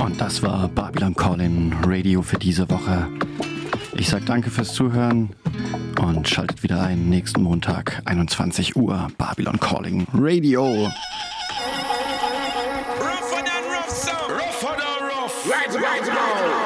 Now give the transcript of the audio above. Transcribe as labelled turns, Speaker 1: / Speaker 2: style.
Speaker 1: Und das war Babylon Calling Radio für diese Woche. Ich sage danke fürs Zuhören und schaltet wieder ein nächsten Montag, 21 Uhr, Babylon Calling Radio.
Speaker 2: Rougher than rough, so rougher than rough. Right, right, now.